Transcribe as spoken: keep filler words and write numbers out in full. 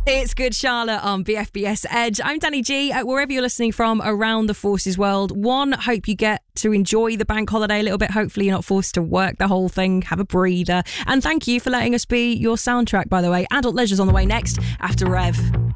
It's Good Charlotte on B F B S Edge. I'm Danny G. Uh, wherever you're listening from around the Forces world, one, hope you get to enjoy the bank holiday a little bit. Hopefully you're not forced to work the whole thing. Have a breather. And thank you for letting us be your soundtrack, by the way. Adult Leisure's on the way next after Rev.